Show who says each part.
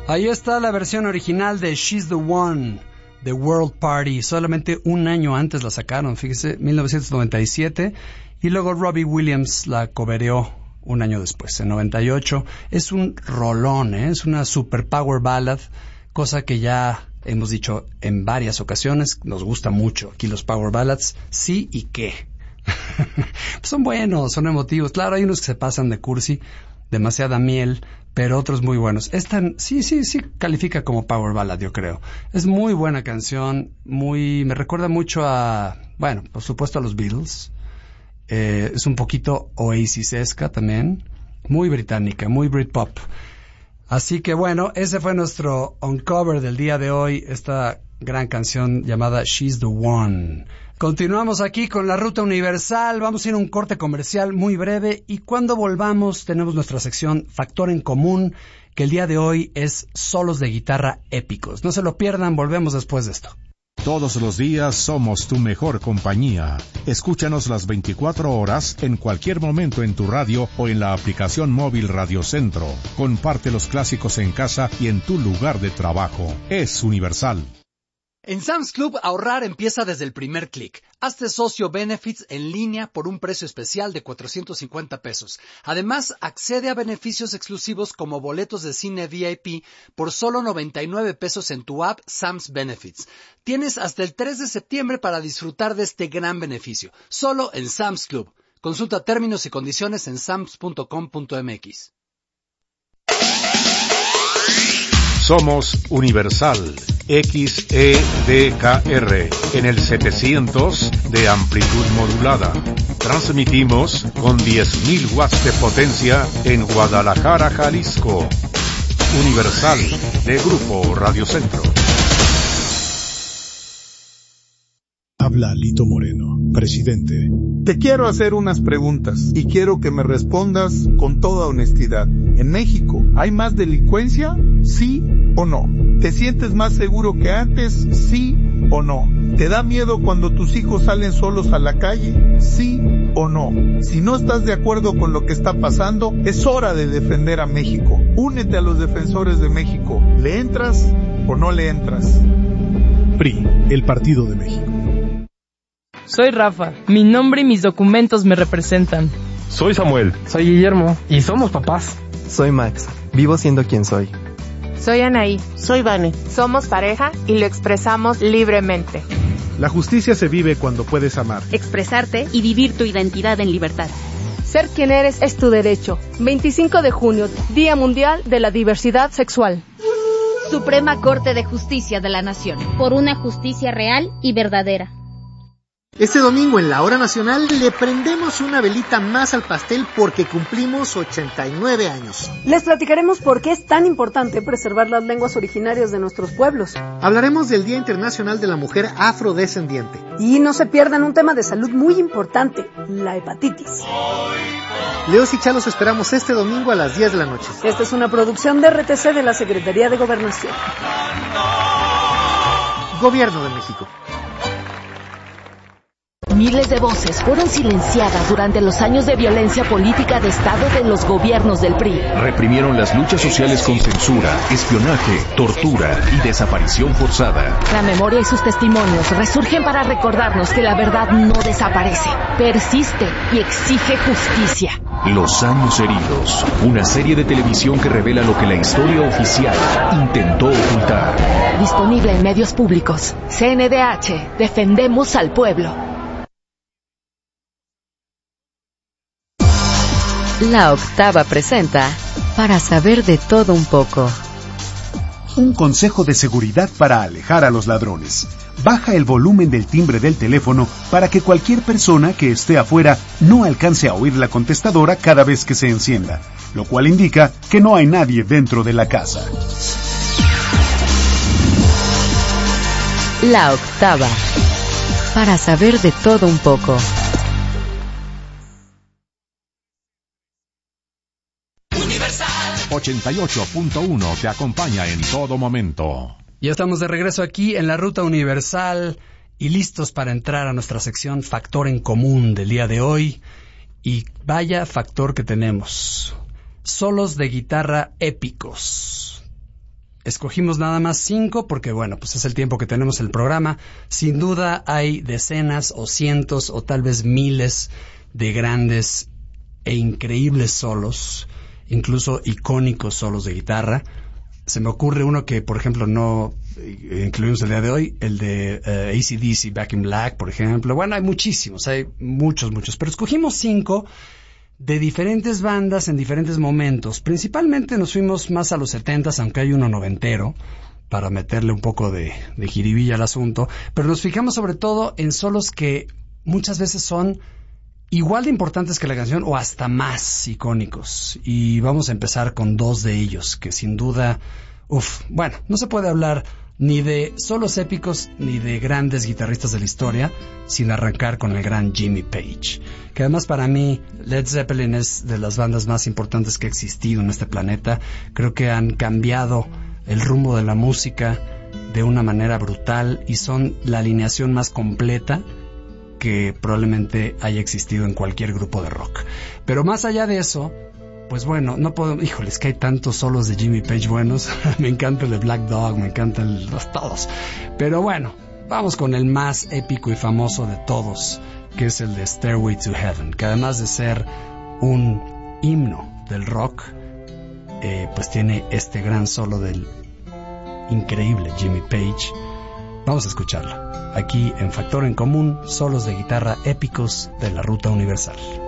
Speaker 1: Ahí está la versión original de She's the One, The World Party. Solamente un año antes la sacaron, fíjese, 1997. Y luego Robbie Williams la covereó un año después, en 98. Es un rolón, es una super power ballad, cosa que ya hemos dicho en varias ocasiones. Nos gusta mucho aquí los power ballads. Sí y qué. Son buenos, son emotivos. Claro, hay unos que se pasan de cursi, demasiada miel, pero otros muy buenos. Esta sí califica como power ballad, yo creo. Es muy buena canción, me recuerda mucho a, bueno, por supuesto a los Beatles. Es un poquito Oasis-esca también, muy británica, muy Britpop. Así que bueno, ese fue nuestro uncover del día de hoy, esta gran canción llamada She's the One. Continuamos aquí con la Ruta Universal. Vamos a ir a un corte comercial muy breve y cuando volvamos tenemos nuestra sección Factor en Común, que el día de hoy es solos de guitarra épicos. No se lo pierdan, volvemos después de esto.
Speaker 2: Todos los días somos tu mejor compañía. Escúchanos las 24 horas en cualquier momento en tu radio o en la aplicación móvil Radio Centro. Comparte los clásicos en casa y en tu lugar de trabajo. Es Universal.
Speaker 1: En Sam's Club, ahorrar empieza desde el primer clic. Hazte socio Benefits en línea por un precio especial de $450. Además, accede a beneficios exclusivos como boletos de cine VIP por solo $99 en tu app Sam's Benefits. Tienes hasta el 3 de septiembre para disfrutar de este gran beneficio. Solo en Sam's Club. Consulta términos y condiciones en sams.com.mx.
Speaker 2: Somos Universal XEDKR en el 700 de amplitud modulada. Transmitimos con 10.000 watts de potencia en Guadalajara, Jalisco. Universal de Grupo Radio Centro.
Speaker 3: Habla Lito Moreno, presidente.
Speaker 4: Te quiero hacer unas preguntas y quiero que me respondas con toda honestidad. ¿En México hay más delincuencia? ¿Sí o no? ¿Te sientes más seguro que antes? ¿Sí o no? ¿Te da miedo cuando tus hijos salen solos a la calle? ¿Sí o no? Si no estás de acuerdo con lo que está pasando, es hora de defender a México. Únete a los defensores de México. ¿Le entras o no le entras?
Speaker 3: PRI, el Partido de México.
Speaker 5: Soy Rafa, mi nombre y mis documentos me representan.
Speaker 6: Soy Samuel.
Speaker 7: Soy Guillermo, y somos papás.
Speaker 8: Soy Max, vivo siendo quien soy.
Speaker 9: Soy Anaí.
Speaker 10: Soy Vane.
Speaker 9: Somos pareja y lo expresamos libremente.
Speaker 11: La justicia se vive cuando puedes amar,
Speaker 12: expresarte y vivir tu identidad en libertad.
Speaker 13: Ser quien eres es tu derecho. 25 de junio, Día Mundial de la Diversidad Sexual.
Speaker 12: Suprema Corte de Justicia de la Nación.
Speaker 14: Por una justicia real y verdadera.
Speaker 15: Este domingo en la Hora Nacional le prendemos una velita más al pastel porque cumplimos 89 años.
Speaker 13: Les platicaremos por qué es tan importante preservar las lenguas originarias de nuestros pueblos.
Speaker 15: Hablaremos del Día Internacional de la Mujer Afrodescendiente.
Speaker 13: Y no se pierdan un tema de salud muy importante, la hepatitis.
Speaker 15: Leos y Chalos esperamos este domingo a las 10 de la noche.
Speaker 13: Esta es una producción de RTC de la Secretaría de Gobernación.
Speaker 15: Gobierno de México.
Speaker 16: Miles de voces fueron silenciadas durante los años de violencia política de Estado de los gobiernos del PRI.
Speaker 17: Reprimieron las luchas sociales con censura, espionaje, tortura y desaparición forzada.
Speaker 16: La memoria y sus testimonios resurgen para recordarnos que la verdad no desaparece, persiste y exige justicia.
Speaker 17: Los años heridos, una serie de televisión que revela lo que la historia oficial intentó ocultar.
Speaker 16: Disponible en medios públicos. CNDH, defendemos al pueblo.
Speaker 18: La Octava presenta Para saber de todo un poco.
Speaker 19: Un consejo de seguridad para alejar a los ladrones. Baja el volumen del timbre del teléfono para que cualquier persona que esté afuera no alcance a oír la contestadora cada vez que se encienda, lo cual indica que no hay nadie dentro de la casa.
Speaker 18: La Octava. Para saber de todo un poco.
Speaker 2: 88.1 te acompaña en todo momento.
Speaker 1: Ya estamos de regreso aquí en la Ruta Universal y listos para entrar a nuestra sección Factor en Común del día de hoy. Y vaya factor que tenemos. Solos de guitarra épicos. escogimos nada más 5 porque, bueno, pues es el tiempo que tenemos en el programa. Sin duda hay decenas o cientos o tal vez miles de grandes e increíbles solos, incluso icónicos solos de guitarra. Se me ocurre uno que, por ejemplo, no incluimos el día de hoy, el de AC/DC, Back in Black, por ejemplo. Bueno, hay muchísimos, hay muchos, pero escogimos 5 de diferentes bandas en diferentes momentos. Principalmente nos fuimos más a los 70s, aunque hay uno noventero, para meterle un poco de jiribilla al asunto, pero nos fijamos sobre todo en solos que muchas veces son igual de importantes que la canción o hasta más icónicos. Y vamos a empezar con 2 de ellos, que sin duda, bueno, no se puede hablar ni de solos épicos ni de grandes guitarristas de la historia sin arrancar con el gran Jimmy Page, que además para mí Led Zeppelin es de las bandas más importantes que ha existido en este planeta. Creo que han cambiado el rumbo de la música de una manera brutal y son la alineación más completa que probablemente haya existido en cualquier grupo de rock. Pero más allá de eso, pues bueno, no puedo... Híjoles, que hay tantos solos de Jimmy Page buenos. Me encanta el de Black Dog, me encantan los todos. Pero bueno, vamos con el más épico y famoso de todos, que es el de Stairway to Heaven, que además de ser un himno del rock, pues tiene este gran solo del increíble Jimmy Page. Vamos a escucharlo aquí en Factor en Común, solos de guitarra épicos de la Ruta Universal.